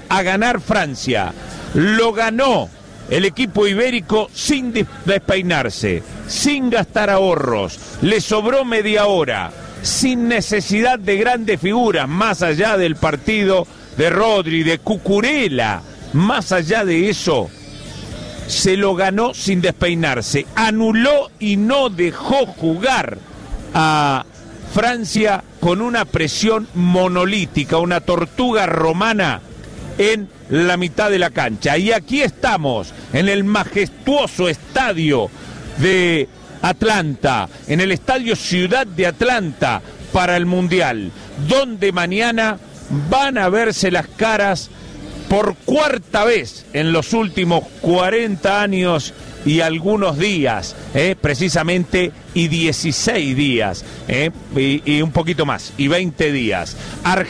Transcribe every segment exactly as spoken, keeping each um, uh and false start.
a ganar Francia. Lo ganó el equipo ibérico sin despeinarse, sin gastar ahorros, le sobró media hora, sin necesidad de grandes figuras, más allá del partido de Rodri, de Cucurella, más allá de eso, se lo ganó sin despeinarse, anuló y no dejó jugar a Francia con una presión monolítica, una tortuga romana en la mitad de la cancha. Y aquí estamos, en el majestuoso estadio de Atlanta, en el estadio Ciudad de Atlanta para el Mundial, donde mañana van a verse las caras por cuarta vez en los últimos cuarenta años y algunos días, eh, precisamente, y dieciséis días, eh, y, y un poquito más, y veinte días.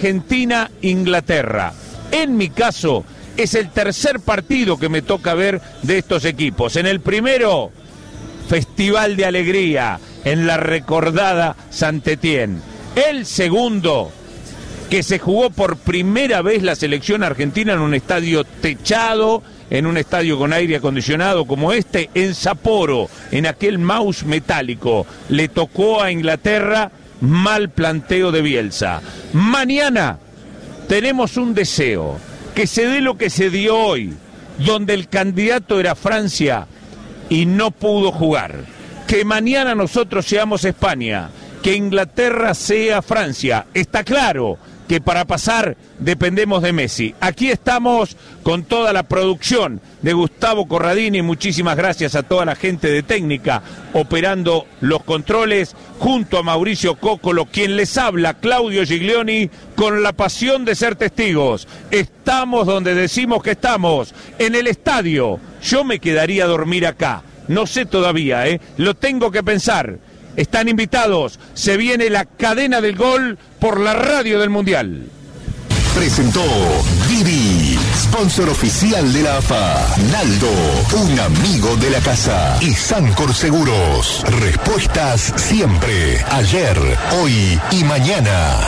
Argentina-Inglaterra. En mi caso, es el tercer partido que me toca ver de estos equipos. En el primero, festival de alegría en la recordada Saint-Étienne. El segundo, que se jugó por primera vez la selección argentina en un estadio techado, en un estadio con aire acondicionado como este, en Sapporo, en aquel mouse metálico. Le tocó a Inglaterra, mal planteo de Bielsa. Mañana tenemos un deseo, que se dé lo que se dio hoy, donde el candidato era Francia y no pudo jugar. Que mañana nosotros seamos España, que Inglaterra sea Francia. Está claro que para pasar dependemos de Messi. Aquí estamos con toda la producción de Gustavo Corradini, muchísimas gracias a toda la gente de técnica operando los controles, junto a Mauricio Cocolo, quien les habla, Claudio Giglioni, con la pasión de ser testigos. Estamos donde decimos que estamos, en el estadio. Yo me quedaría a dormir acá, no sé todavía, ¿eh? Lo tengo que pensar. Están invitados, se viene la cadena del gol por la radio del Mundial. Presentó Didi, sponsor oficial de la A F A. Naldo, un amigo de la casa. Y Sancor Seguros, respuestas siempre, ayer, hoy y mañana.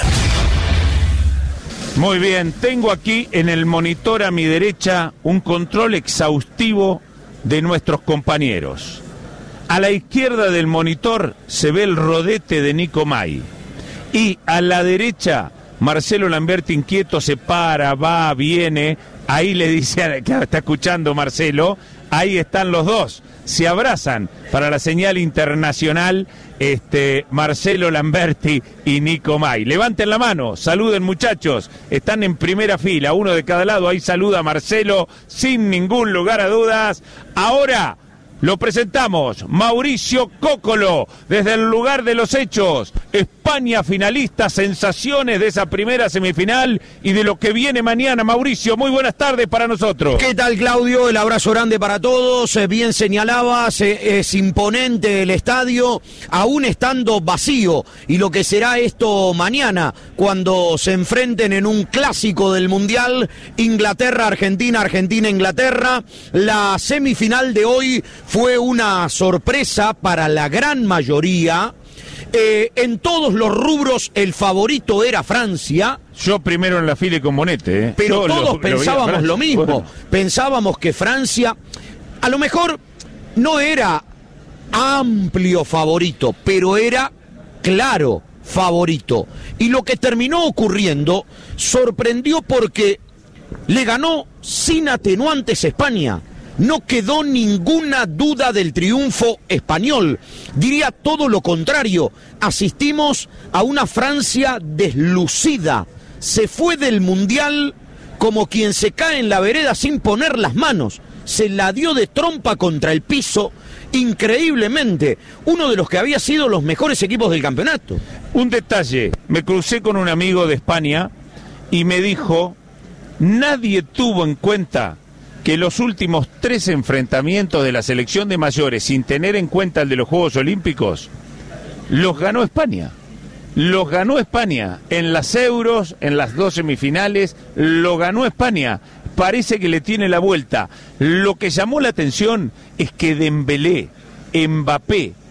Muy bien, tengo aquí en el monitor a mi derecha un control exhaustivo de nuestros compañeros. A la izquierda del monitor se ve el rodete de Nico May. Y a la derecha, Marcelo Lamberti inquieto se para, va, viene. Ahí le dice, claro, está escuchando Marcelo, ahí están los dos. Se abrazan para la señal internacional, este, Marcelo Lamberti y Nico May. Levanten la mano, saluden muchachos, están en primera fila, uno de cada lado. Ahí saluda Marcelo, sin ningún lugar a dudas. Ahora lo presentamos, Mauricio Cocolo, desde el lugar de los hechos. España finalista, sensaciones de esa primera semifinal y de lo que viene mañana. Mauricio, muy buenas tardes para nosotros. ¿Qué tal, Claudio? El abrazo grande para todos. Bien señalabas, es imponente el estadio, aún estando vacío. Y lo que será esto mañana, cuando se enfrenten en un clásico del Mundial, Inglaterra-Argentina, Argentina-Inglaterra. La semifinal de hoy fue una sorpresa para la gran mayoría. Eh, en todos los rubros el favorito era Francia. Yo primero en la fila y con Bonete, ¿eh? Pero Yo todos lo, pensábamos lo, lo mismo. Bueno. Pensábamos que Francia, a lo mejor no era amplio favorito, pero era claro favorito. Y lo que terminó ocurriendo sorprendió porque le ganó sin atenuantes España. No quedó ninguna duda del triunfo español. Diría todo lo contrario. Asistimos a una Francia deslucida. Se fue del Mundial como quien se cae en la vereda sin poner las manos. Se la dio de trompa contra el piso, increíblemente. Uno de los que había sido los mejores equipos del campeonato. Un detalle. Me crucé con un amigo de España y me dijo, nadie tuvo en cuenta que los últimos tres enfrentamientos de la selección de mayores, sin tener en cuenta el de los Juegos Olímpicos, los ganó España. Los ganó España en las Euros, en las dos semifinales, lo ganó España. Parece que le tiene la vuelta. Lo que llamó la atención es que Dembélé, Mbappé,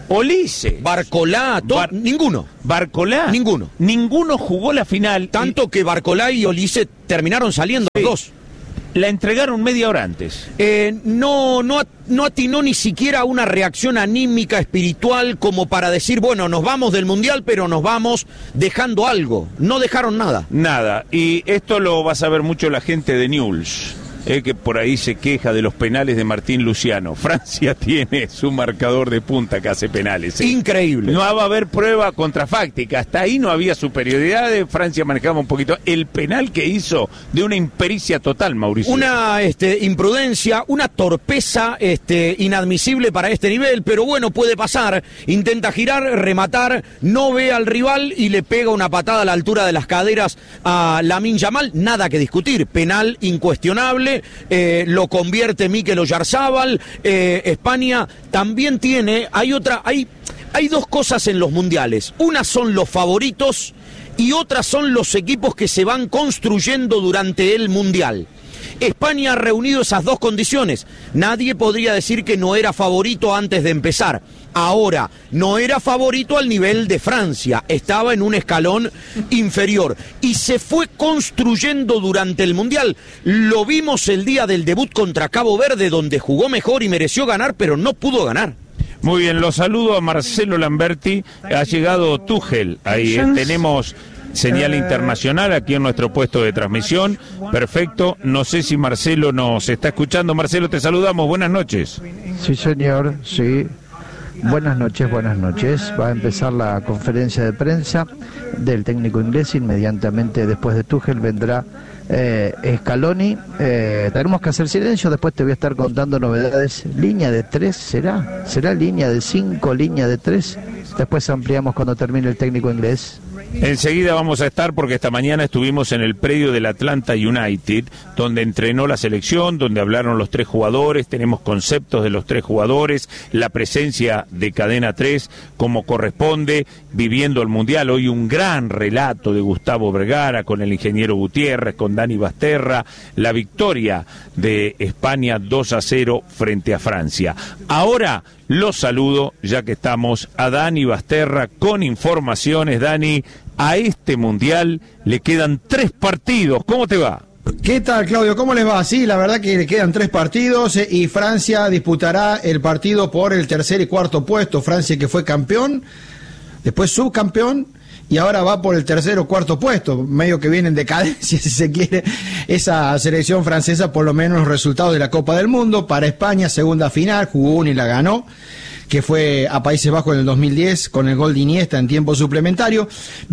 Olise, Barcolá, to- Bar- ninguno. Barcolá, Ninguno. Ninguno jugó la final. Tanto que Barcolá y Olise terminaron saliendo Sí. los dos. La entregaron media hora antes. Eh, no, no, no atinó ni siquiera una reacción anímica, espiritual, como para decir, bueno, nos vamos del Mundial, pero nos vamos dejando algo. No dejaron nada. Nada. Y esto lo va a saber mucho la gente de Newell's, eh, que por ahí se queja de los penales de Martín Luciano. Francia tiene su marcador de punta que hace penales. eh. Increíble. No va a haber prueba contrafáctica. Hasta ahí no había superioridad. Francia manejaba un poquito. El penal que hizo de una impericia total, Mauricio. Una este, imprudencia, una torpeza este, inadmisible para este nivel, pero bueno, puede pasar. Intenta girar, rematar, no ve al rival y le pega una patada a la altura de las caderas a Lamine Yamal. Nada que discutir. Penal incuestionable. Eh, lo convierte Mikel Oyarzábal. eh, España también tiene, hay otra, hay, hay dos cosas en los mundiales. Una son los favoritos y otras son los equipos que se van construyendo durante el mundial. España ha reunido esas dos condiciones. Nadie podría decir que no era favorito antes de empezar. Ahora, no era favorito al nivel de Francia, estaba en un escalón inferior y se fue construyendo durante el Mundial. Lo vimos el día del debut contra Cabo Verde, donde jugó mejor y mereció ganar, pero no pudo ganar. Muy bien, los saludo a Marcelo Lamberti. Ha llegado Tuchel. Ahí eh, tenemos señal internacional aquí en nuestro puesto de transmisión. Perfecto. No sé si Marcelo nos está escuchando. Marcelo, te saludamos. Buenas noches. Sí, señor, sí. Buenas noches, buenas noches. Va a empezar la conferencia de prensa del técnico inglés. Inmediatamente después de Tuchel vendrá eh, Scaloni. Eh, tenemos que hacer silencio, después te voy a estar contando novedades. Línea de tres, ¿será? ¿Será línea de cinco, línea de tres? Después ampliamos cuando termine el técnico inglés. Enseguida vamos a estar porque esta mañana estuvimos en el predio del Atlanta United, donde entrenó la selección, donde hablaron los tres jugadores, tenemos conceptos de los tres jugadores, la presencia de Cadena tres como corresponde, viviendo el Mundial. Hoy un gran relato de Gustavo Vergara con el ingeniero Gutiérrez, con Dani Basterra, la victoria de España dos a cero frente a Francia. Ahora los saludo, ya que estamos, a Dani Basterra con informaciones. Dani, a este Mundial le quedan tres partidos. ¿Cómo te va? ¿Qué tal, Claudio? ¿Cómo les va? Sí, la verdad que le quedan tres partidos eh, y Francia disputará el partido por el tercer y cuarto puesto. Francia, que fue campeón, después subcampeón, y ahora va por el tercer o cuarto puesto, medio que viene en decadencia, si se quiere, esa selección francesa, por lo menos los resultados de la Copa del Mundo. Para España, segunda final, jugó una y la ganó, que fue a Países Bajos en el dos mil diez, con el gol de Iniesta en tiempo suplementario.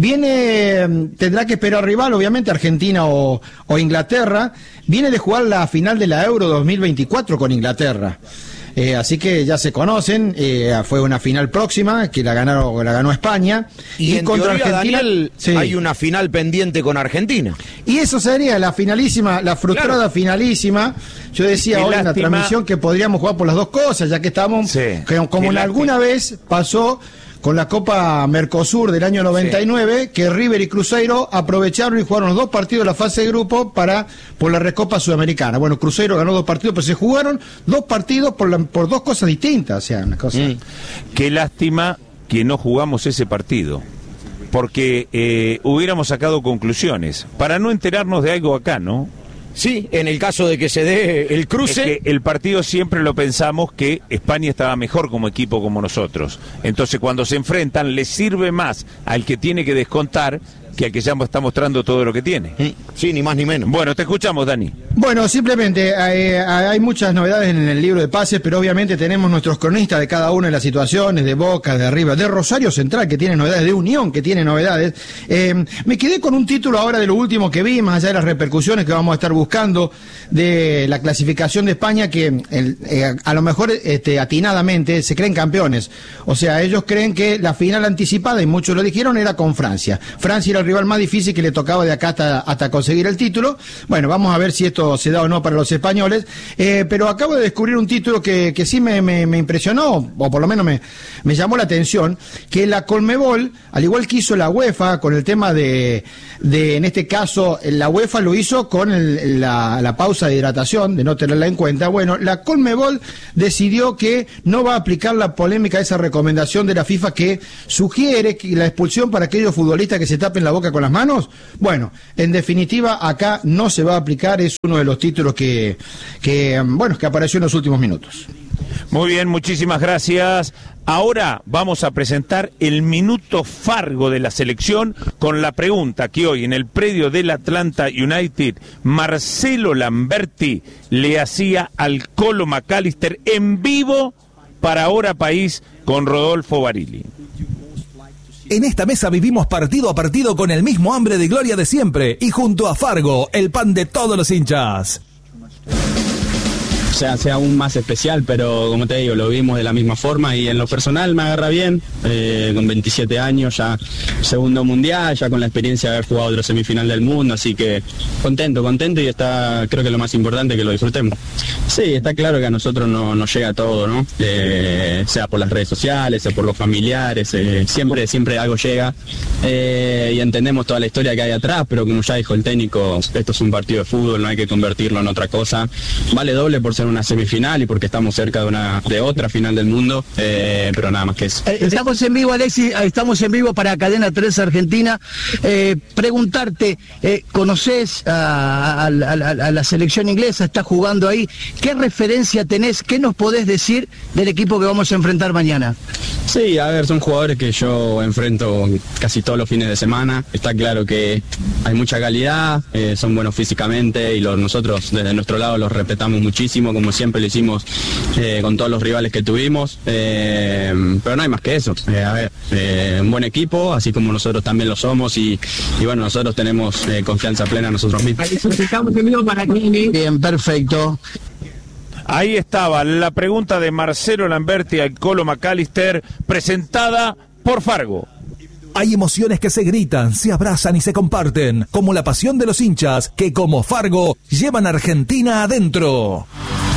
Viene, tendrá que esperar rival, obviamente, Argentina o, o Inglaterra. Viene de jugar la final de la Euro dos mil veinticuatro con Inglaterra. Eh, así que ya se conocen, eh, fue una final próxima que la ganaron, la ganó España. Y, y en contra teoría, Argentina, Daniel, sí, hay una final pendiente con Argentina. Y eso sería la finalísima, la frustrada claro. finalísima. Yo decía hoy lástima. en la transmisión que podríamos jugar por las dos cosas, ya que estamos, sí, que, como en alguna vez pasó con la Copa Mercosur del año noventa y nueve, sí, que River y Cruzeiro aprovecharon y jugaron los dos partidos de la fase de grupo para por la Recopa Sudamericana. Bueno, Cruzeiro ganó dos partidos, pero se jugaron dos partidos por, la, por dos cosas distintas. O sea, una cosa. Mm. Qué lástima que no jugamos ese partido, porque eh, hubiéramos sacado conclusiones, para no enterarnos de algo acá, ¿no? Sí, en el caso de que se dé el cruce. Es que el partido siempre lo pensamos que España estaba mejor como equipo como nosotros. Entonces cuando se enfrentan les sirve más al que tiene que descontar que al que ya está mostrando todo lo que tiene. Sí, ni más ni menos. Bueno, te escuchamos, Dani. Bueno, simplemente eh, hay muchas novedades en el libro de pases, pero obviamente tenemos nuestros cronistas de cada una de las situaciones, de Boca, de River, de Rosario Central, que tiene novedades, de Unión, que tiene novedades. Eh, me quedé con un título ahora de lo último que vi, más allá de las repercusiones que vamos a estar buscando de la clasificación de España, que el, eh, a lo mejor este, atinadamente se creen campeones. O sea, ellos creen que la final anticipada, y muchos lo dijeron, era con Francia. Francia era el rival más difícil que le tocaba de acá hasta, hasta conseguir el título. Bueno, vamos a ver si esto esto se da o no para los españoles, eh, pero acabo de descubrir un título que, que sí me, me, me impresionó, o por lo menos me, me llamó la atención, que la Conmebol, al igual que hizo la UEFA con el tema de, de en este caso, la UEFA lo hizo con el, la, la pausa de hidratación, de no tenerla en cuenta. Bueno, la Conmebol decidió que no va a aplicar la polémica, esa recomendación de la FIFA que sugiere que la expulsión para aquellos futbolistas que se tapen la boca con las manos. Bueno, en definitiva, acá no se va a aplicar, es uno de los títulos que, que, bueno, que apareció en los últimos minutos. Muy bien, muchísimas gracias. Ahora vamos a presentar el minuto Fargo de la selección con la pregunta que hoy en el predio del Atlanta United Marcelo Lamberti le hacía al Colo McAllister en vivo para Ahora País con Rodolfo Barili. En esta mesa vivimos partido a partido con el mismo hambre de gloria de siempre y junto a Fargo, el pan de todos los hinchas. Se hace aún más especial, pero como te digo, lo vimos de la misma forma y en lo personal me agarra bien, eh, con veintisiete años, ya segundo mundial, ya con la experiencia de haber jugado otro semifinal del mundo, así que contento, contento y está, creo que lo más importante es que lo disfrutemos. Sí, está claro que a nosotros no, nos llega todo, ¿no? Eh, sea por las redes sociales, sea por los familiares, eh, siempre, siempre algo llega eh, y entendemos toda la historia que hay atrás, pero como ya dijo el técnico, esto es un partido de fútbol, no hay que convertirlo en otra cosa, vale doble por ser una semifinal y porque estamos cerca de una de otra final del mundo, eh, pero nada más que eso. Eh, estamos en vivo, Alexis, estamos en vivo para Cadena tres Argentina. Eh, preguntarte, eh, ¿conoces a, a, a, a la selección inglesa? ¿Estás jugando ahí? ¿Qué referencia tenés? ¿Qué nos podés decir del equipo que vamos a enfrentar mañana? Sí, a ver, son jugadores que yo enfrento casi todos los fines de semana. Está claro que hay mucha calidad, eh, son buenos físicamente y los, nosotros desde nuestro lado los respetamos muchísimo, como siempre lo hicimos eh, con todos los rivales que tuvimos, eh, pero no hay más que eso. Eh, a ver, eh, un buen equipo, así como nosotros también lo somos y, y bueno, nosotros tenemos eh, confianza plena en nosotros mismos. Bien, perfecto. Ahí estaba la pregunta de Marcelo Lamberti al Colo McAllister, presentada por Fargo. Hay emociones que se gritan, se abrazan y se comparten, como la pasión de los hinchas que, como Fargo, llevan a Argentina adentro.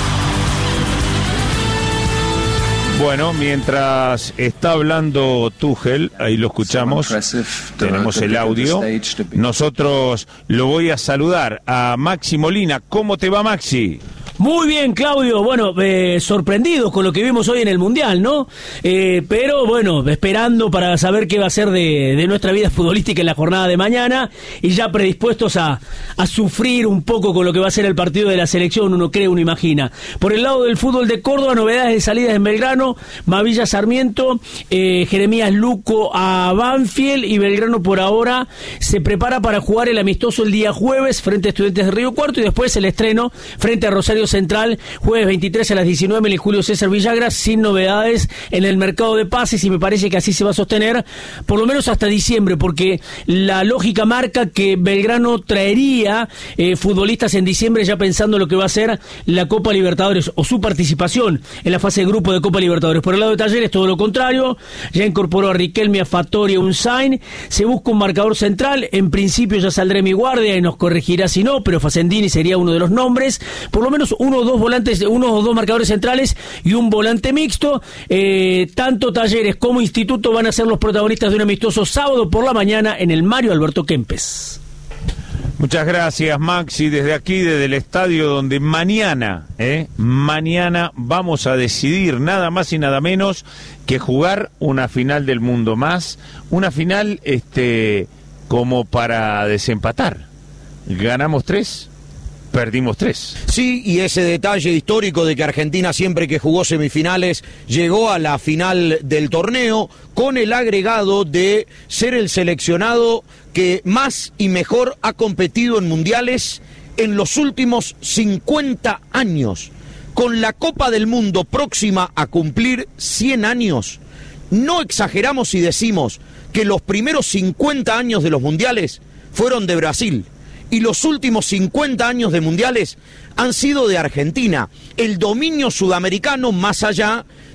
Bueno, mientras está hablando Tuchel, ahí lo escuchamos, tenemos el audio. Nosotros lo voy a saludar a Maxi Molina. ¿Cómo te va, Maxi? Muy bien, Claudio. Bueno, eh, sorprendidos con lo que vimos hoy en el Mundial, ¿no? Eh, pero bueno, esperando para saber qué va a ser de, de nuestra vida futbolística en la jornada de mañana y ya predispuestos a, a sufrir un poco con lo que va a ser el partido de la selección, uno cree, uno imagina. Por el lado del fútbol de Córdoba, novedades de salidas en Belgrano, Mavilla Sarmiento, eh, Jeremías Luco a Banfield y Belgrano por ahora se prepara para jugar el amistoso el día jueves frente a Estudiantes de Río Cuarto y después el estreno frente a Rosario Central, jueves veintitrés a las diecinueve en el Julio César Villagra, sin novedades en el mercado de pases y me parece que así se va a sostener por lo menos hasta diciembre, porque la lógica marca que Belgrano traería eh, futbolistas en diciembre ya pensando lo que va a ser la Copa Libertadores o su participación en la fase de grupo de Copa Libertadores. Por el lado de Talleres todo lo contrario, ya incorporó a Riquelme, a Fattori, a Unzain, se busca un marcador central, en principio ya saldrá mi guardia y nos corregirá si no, pero Facendini sería uno de los nombres, por lo menos uno o dos volantes, uno o dos marcadores centrales y un volante mixto. Eh, tanto Talleres como Instituto van a ser los protagonistas de un amistoso sábado por la mañana en el Mario Alberto Kempes. Muchas gracias, Maxi, desde aquí, desde el estadio donde mañana, eh, mañana vamos a decidir nada más y nada menos que jugar una final del mundo más, una final este como para desempatar. Ganamos tres. Perdimos tres. Sí, y ese detalle histórico de que Argentina siempre que jugó semifinales llegó a la final del torneo con el agregado de ser el seleccionado que más y mejor ha competido en mundiales en los últimos cincuenta años. Con la Copa del Mundo próxima a cumplir cien años, no exageramos si decimos que los primeros cincuenta años de los mundiales fueron de Brasil. Y los últimos cincuenta años de mundiales han sido de Argentina. El dominio sudamericano, más allá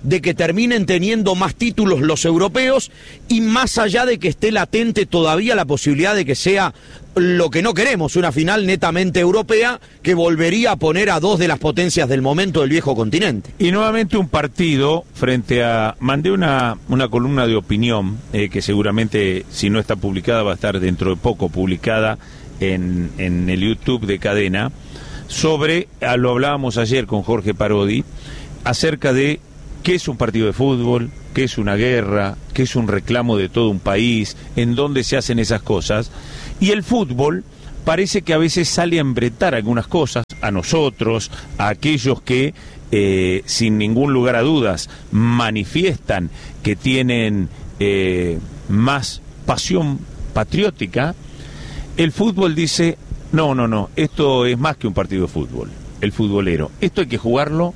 de que terminen teniendo más títulos los europeos y más allá de que esté latente todavía la posibilidad de que sea lo que no queremos, una final netamente europea que volvería a poner a dos de las potencias del momento del viejo continente. Y nuevamente un partido frente a... Mandé una, una columna de opinión eh, que seguramente, si no está publicada, va a estar dentro de poco publicada en, en el YouTube de Cadena, sobre, lo hablábamos ayer con Jorge Parodi, acerca de qué es un partido de fútbol, qué es una guerra, qué es un reclamo de todo un país, en dónde se hacen esas cosas. Y el fútbol parece que a veces sale a embretar algunas cosas, a nosotros, a aquellos que, eh, sin ningún lugar a dudas, manifiestan que tienen eh, más pasión patriótica. El fútbol dice, no, no, no, esto es más que un partido de fútbol, el futbolero. Esto hay que jugarlo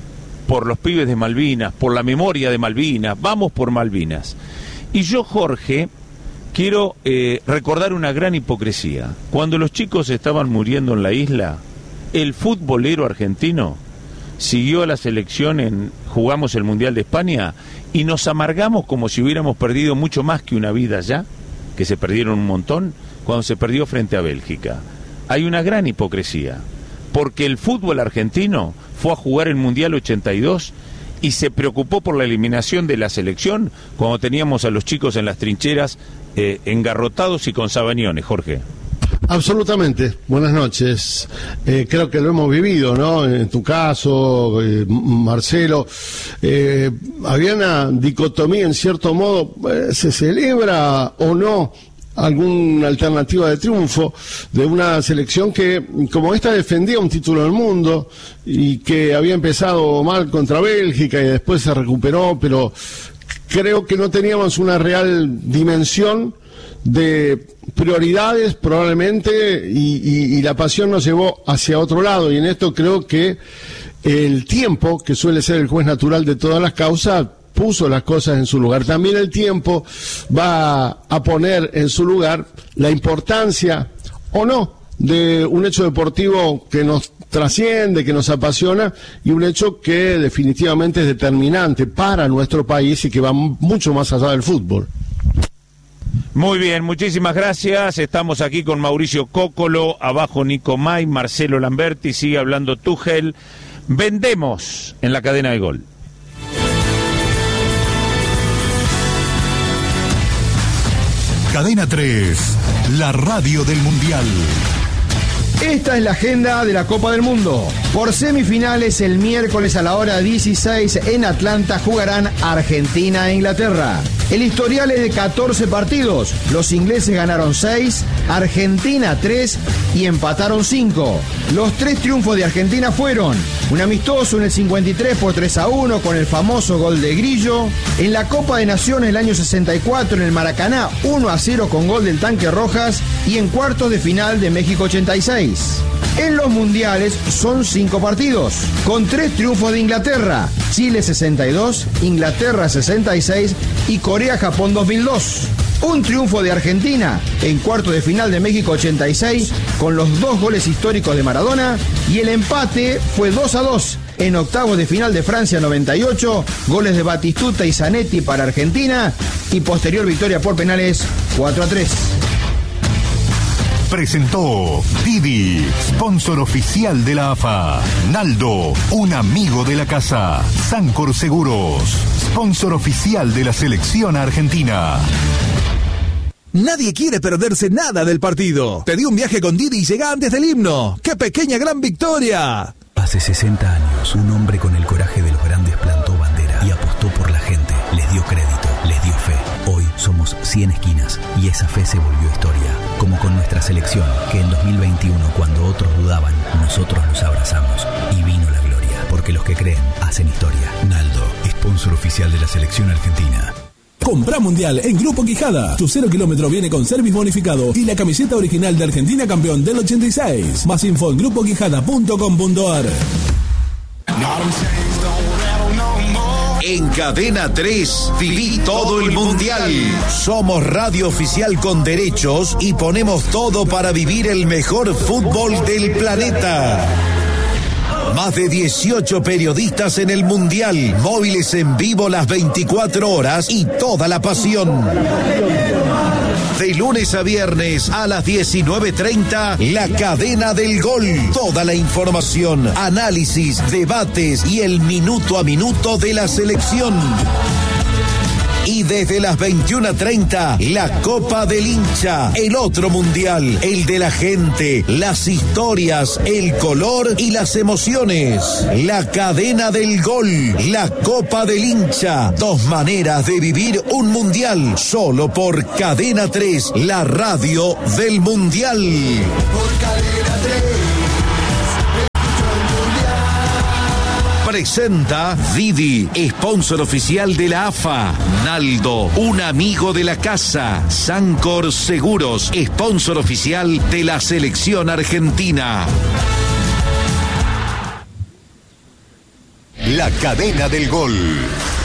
por los pibes de Malvinas, por la memoria de Malvinas, vamos por Malvinas. Y yo, Jorge, quiero eh, recordar una gran hipocresía. Cuando los chicos estaban muriendo en la isla, el futbolero argentino siguió a la selección en jugamos el Mundial de España y nos amargamos como si hubiéramos perdido mucho más que una vida ya, que se perdieron un montón, cuando se perdió frente a Bélgica. Hay una gran hipocresía, porque el fútbol argentino fue a jugar el Mundial ochenta y dos y se preocupó por la eliminación de la selección cuando teníamos a los chicos en las trincheras eh, engarrotados y con sabañones, Jorge. Absolutamente, buenas noches. Eh, creo que lo hemos vivido, ¿no? En tu caso, eh, Marcelo, eh, había una dicotomía en cierto modo, eh, ¿se celebra o no alguna alternativa de triunfo de una selección que, como esta, defendía un título del mundo y que había empezado mal contra Bélgica y después se recuperó, pero creo que no teníamos una real dimensión de prioridades probablemente y, y, y la pasión nos llevó hacia otro lado, y en esto creo que el tiempo, que suele ser el juez natural de todas las causas, puso las cosas en su lugar. También el tiempo va a poner en su lugar la importancia o no de un hecho deportivo que nos trasciende, que nos apasiona, y un hecho que definitivamente es determinante para nuestro país y que va mucho más allá del fútbol. Muy bien, muchísimas gracias. Estamos aquí con Mauricio Cóccolo, abajo Nico May, Marcelo Lamberti, sigue hablando Tuchel. Vendemos en la cadena de Gol. Cadena tres, la radio del Mundial. Esta es la agenda de la Copa del Mundo. Por semifinales, el miércoles a la hora dieciséis en Atlanta jugarán Argentina e Inglaterra. El historial es de catorce partidos. Los ingleses ganaron seis, Argentina tres y empataron cinco. Los tres triunfos de Argentina fueron un amistoso en el cincuenta y tres por tres a uno con el famoso gol de Grillo. En la Copa de Naciones el año sesenta y cuatro en el Maracaná uno a cero con gol del Tanque Rojas. Y en cuartos de final de México ochenta y seis. En los mundiales son cinco partidos, con tres triunfos de Inglaterra, Chile sesenta y dos, Inglaterra sesenta y seis y Corea-Japón dos mil dos. Un triunfo de Argentina en cuartos de final de México ochenta y seis, con los dos goles históricos de Maradona, y el empate fue dos a dos en octavos de final de Francia noventa y ocho, goles de Batistuta y Zanetti para Argentina, y posterior victoria por penales cuatro a tres. Presentó Didi, sponsor oficial de la A F A. Naldo, un amigo de la casa. Sancor Seguros, sponsor oficial de la selección argentina. Nadie quiere perderse nada del partido. Te di un viaje con Didi y llega antes del himno. ¡Qué pequeña gran victoria! Hace sesenta años, un hombre con el coraje de los grandes plantó bandera y apostó por la gente. Les dio crédito, les dio fe. Hoy somos cien esquinas y esa fe se volvió historia. Como con nuestra selección, que en dos mil veintiuno, cuando otros dudaban, nosotros los abrazamos y vino la gloria. Porque los que creen hacen historia. Naldo, sponsor oficial de la selección argentina. Comprá Mundial en Grupo Quijada. Tu cero kilómetro viene con service bonificado y la camiseta original de Argentina campeón del ochenta y seis. Más info en grupo quijada punto com punto ar. En Cadena tres, viví todo el Mundial. Somos radio oficial con derechos y ponemos todo para vivir el mejor fútbol del planeta. Más de dieciocho periodistas en el Mundial, móviles en vivo las veinticuatro horas y toda la pasión. De lunes a viernes a las diecinueve treinta, La Cadena del Gol. Toda la información, análisis, debates y el minuto a minuto de la selección. Y desde las veintiuna treinta, la Copa del Hincha, el otro mundial, el de la gente, las historias, el color y las emociones. La Cadena del Gol, la Copa del Hincha, dos maneras de vivir un mundial, solo por Cadena tres, la radio del mundial. Por Cadena tres. Presenta Didi, sponsor oficial de la A F A. Naldo, un amigo de la casa. Sancor Seguros, sponsor oficial de la selección argentina. La Cadena del Gol.